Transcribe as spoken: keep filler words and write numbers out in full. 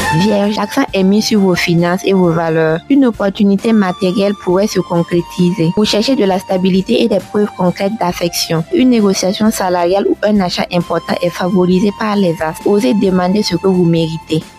Vierge, l'accent est mis sur vos finances et vos valeurs. Une opportunité matérielle pourrait se concrétiser. Vous cherchez de la stabilité et des preuves concrètes d'affection. Une négociation salariale ou un achat important est favorisé par les astres. Osez demander ce que vous méritez.